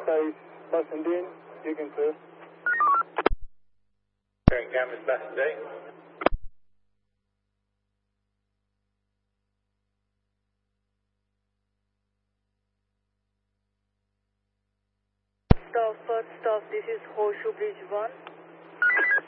Space, Bassendean, you can clear. Clearing cameras, Bassendean. Stop, first stop, this is Horseshoe Bridge 1.